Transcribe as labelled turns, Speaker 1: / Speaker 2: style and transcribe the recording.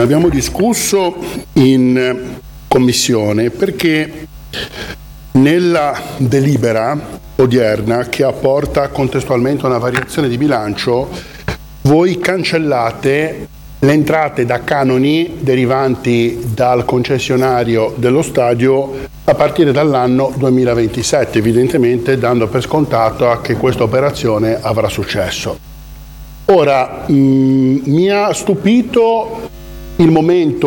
Speaker 1: Abbiamo discusso in commissione perché nella delibera odierna, che apporta contestualmente una variazione di bilancio, voi cancellate le entrate da canoni derivanti dal concessionario dello stadio a partire dall'anno 2027, evidentemente dando per scontato che questa operazione avrà successo. Ora, mi ha stupito il momento